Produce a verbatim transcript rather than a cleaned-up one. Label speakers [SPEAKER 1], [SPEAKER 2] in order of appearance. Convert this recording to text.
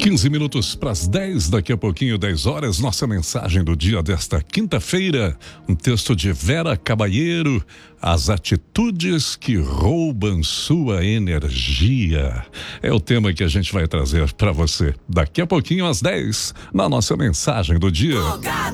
[SPEAKER 1] quinze minutos para as dez, daqui a pouquinho, dez horas, nossa mensagem do dia desta quinta-feira, um texto de Vera Cabalheiro, as atitudes que roubam sua energia. É o tema que a gente vai trazer para você daqui a pouquinho, às dez, na nossa mensagem do dia.